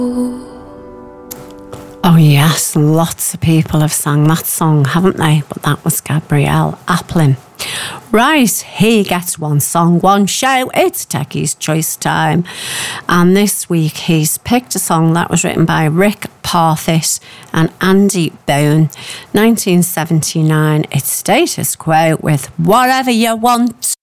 Oh yes, lots of people have sang that song, haven't they? But that was Gabrielle Aplin. Right, he gets one song, one show. It's Techie's Choice time. And this week he's picked a song that was written by Rick Parfitt and Andy Bone. 1979, it's Status Quo with Whatever You Want.